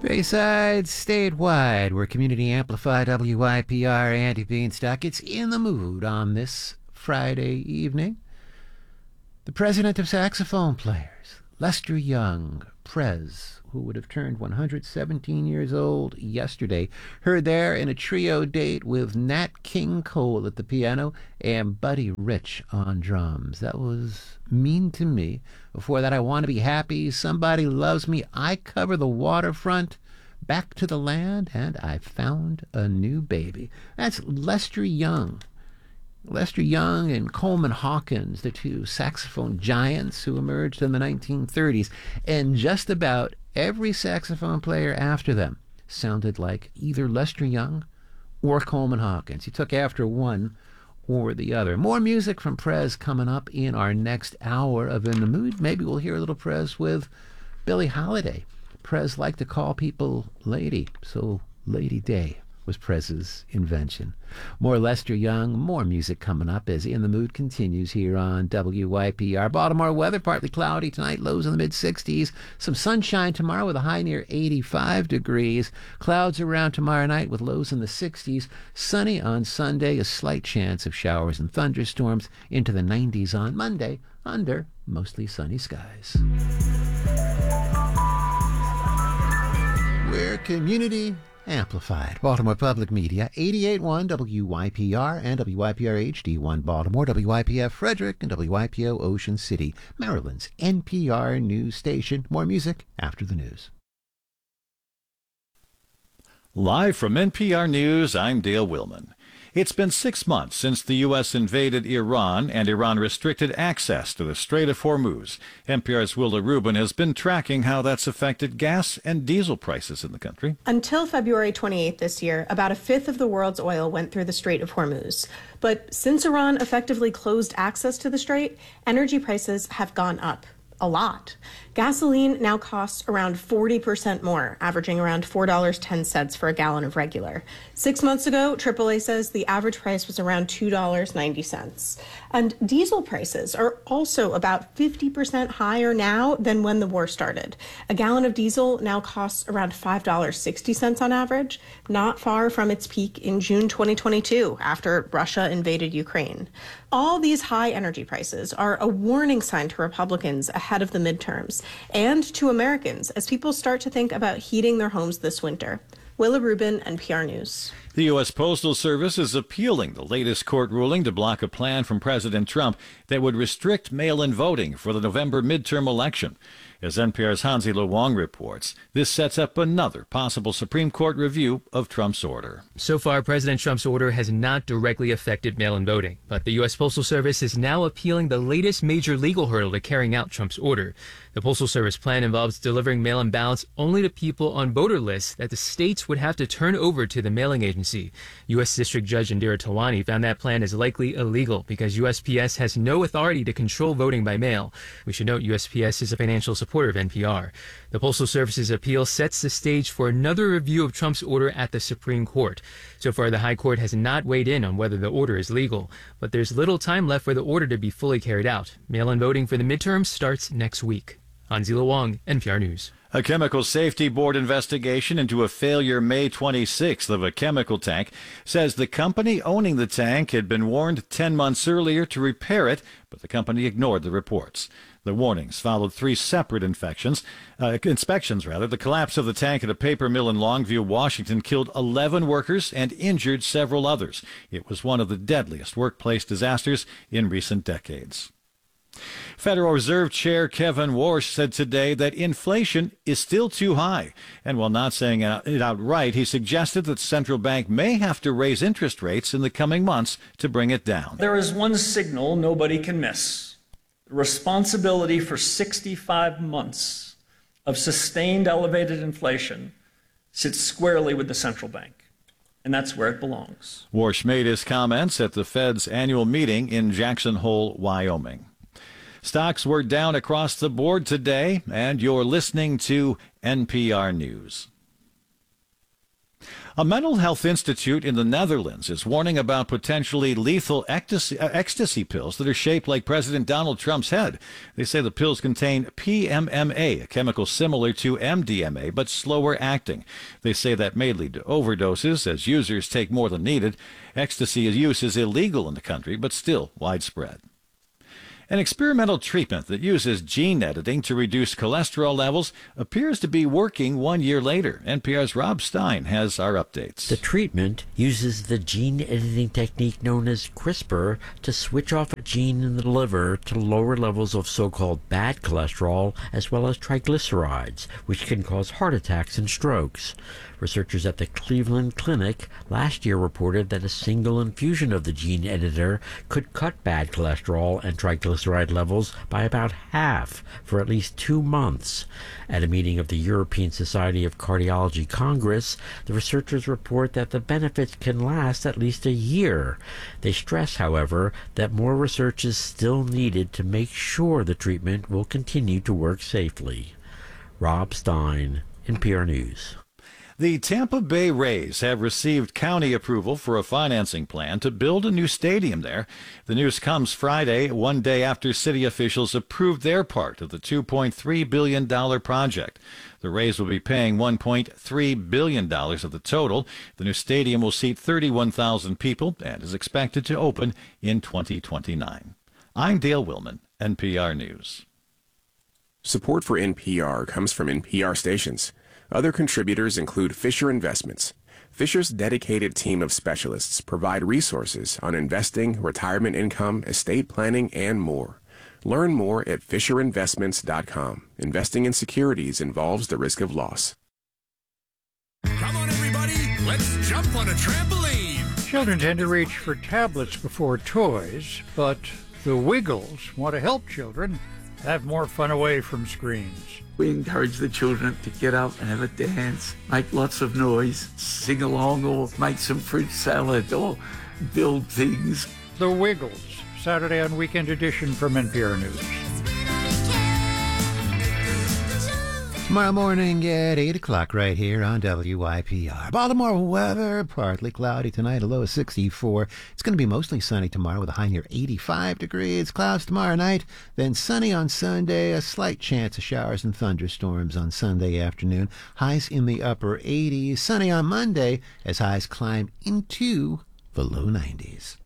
Bayside statewide, we're Community Amplify WYPR Andy Beanstalk. It's in the mood on this Friday evening. The president of saxophone players, Lester Young, Prez, who would have turned 117 years old yesterday, heard there in a trio date with Nat King Cole at the piano and Buddy Rich on drums. That was Mean to Me. Before that, I Want to Be Happy, Somebody Loves Me, I Cover the Waterfront, Back to the Land, and I Found a New Baby. That's Lester Young. Lester Young and Coleman Hawkins, the two saxophone giants who emerged in the 1930s, and just about every saxophone player after them sounded like either Lester Young or Coleman Hawkins. He took after one or the other. More music from Prez coming up in our next hour of In the Mood. Maybe we'll hear a little Prez with Billie Holiday. Prez liked to call people lady, so Lady Day was Prez's invention. More Lester Young, more music coming up as In the Mood continues here on WYPR. Baltimore weather, partly cloudy tonight, lows in the mid-60s. Some sunshine tomorrow with a high near 85 degrees. Clouds around tomorrow night with lows in the 60s. Sunny on Sunday, a slight chance of showers and thunderstorms into the 90s on Monday under mostly sunny skies. We're Community Amplified. Baltimore Public Media, 88.1 WYPR and WYPR HD1 Baltimore, WYPF Frederick, and WYPO Ocean City, Maryland's NPR news station. More music after the news. Live from NPR News, I'm Dale Willman. It's been 6 months since the U.S. invaded Iran and Iran restricted access to the Strait of Hormuz. NPR's Willa Rubin has been tracking how that's affected gas and diesel prices in the country. Until February 28th this year, about a fifth of the world's oil went through the Strait of Hormuz. But since Iran effectively closed access to the strait, energy prices have gone up a lot. Gasoline now costs around 40% more, averaging around $4.10 for a gallon of regular. 6 months ago, AAA says the average price was around $2.90. And diesel prices are also about 50% higher now than when the war started. A gallon of diesel now costs around $5.60 on average, not far from its peak in June 2022 after Russia invaded Ukraine. All these high energy prices are a warning sign to Republicans ahead of the midterms and to Americans as people start to think about heating their homes this winter. Willa Rubin, NPR News. The U.S. Postal Service is appealing the latest court ruling to block a plan from President Trump that would restrict mail-in voting for the November midterm election. As NPR's Hansi Lo Wang reports, this sets up another possible Supreme Court review of Trump's order. So far, President Trump's order has not directly affected mail-in voting, but the U.S. Postal Service is now appealing the latest major legal hurdle to carrying out Trump's order. The Postal Service plan involves delivering mail-in ballots only to people on voter lists that the states would have to turn over to the mailing agency. U.S. District Judge Indira Tawani found that plan is likely illegal because USPS has no authority to control voting by mail. We should note USPS is a financial supporter of NPR. The Postal Service's appeal sets the stage for another review of Trump's order at the Supreme Court. So far, the High Court has not weighed in on whether the order is legal, but there's little time left for the order to be fully carried out. Mail-in voting for the midterms starts next week. Hansi Lo Wang, NPR News. A Chemical Safety Board investigation into a failure May 26th of a chemical tank says the company owning the tank had been warned 10 months earlier to repair it, but the company ignored the reports. The warnings followed three separate inspections. The collapse of the tank at a paper mill in Longview, Washington, killed 11 workers and injured several others. It was one of the deadliest workplace disasters in recent decades. Federal Reserve Chair Kevin Warsh said today that inflation is still too high. And while not saying it outright, he suggested that the central bank may have to raise interest rates in the coming months to bring it down. There is one signal nobody can miss. The responsibility for 65 months of sustained elevated inflation sits squarely with the central bank. And that's where it belongs. Warsh made his comments at the Fed's annual meeting in Jackson Hole, Wyoming. Stocks were down across the board today, and you're listening to NPR News. A mental health institute in the Netherlands is warning about potentially lethal ecstasy pills that are shaped like President Donald Trump's head. They say the pills contain PMMA, a chemical similar to MDMA, but slower acting. They say that may lead to overdoses as users take more than needed. Ecstasy use is illegal in the country, but still widespread. An experimental treatment that uses gene editing to reduce cholesterol levels appears to be working 1 year later. NPR's Rob Stein has our updates. The treatment uses the gene editing technique known as CRISPR to switch off a gene in the liver to lower levels of so-called bad cholesterol as well as triglycerides, which can cause heart attacks and strokes. Researchers at the Cleveland Clinic last year reported that a single infusion of the gene editor could cut bad cholesterol and triglyceride levels by about half for at least 2 months. At a meeting of the European Society of Cardiology Congress, the researchers report that the benefits can last at least a year. They stress, however, that more research is still needed to make sure the treatment will continue to work safely. Rob Stein, NPR News. The Tampa Bay Rays have received county approval for a financing plan to build a new stadium there. The news comes Friday, one day after city officials approved their part of the $2.3 billion project. The Rays will be paying $1.3 billion of the total. The new stadium will seat 31,000 people and is expected to open in 2029. I'm Dale Willman, NPR News. Support for NPR comes from NPR stations. Other contributors include Fisher Investments. Fisher's dedicated team of specialists provide resources on investing, retirement income, estate planning, and more. Learn more at FisherInvestments.com. Investing in securities involves the risk of loss. Come on, everybody, let's jump on a trampoline. Children tend to reach for tablets before toys, but the Wiggles want to help children have more fun away from screens. We encourage the children to get up and have a dance, make lots of noise, sing along or make some fruit salad or build things. The Wiggles, Saturday on Weekend Edition from NPR News. Tomorrow morning at 8 o'clock right here on WYPR. Baltimore weather, partly cloudy tonight, a low of 64. It's going to be mostly sunny tomorrow with a high near 85 degrees. Clouds tomorrow night, then sunny on Sunday. A slight chance of showers and thunderstorms on Sunday afternoon. Highs in the upper 80s. Sunny on Monday as highs climb into the low 90s.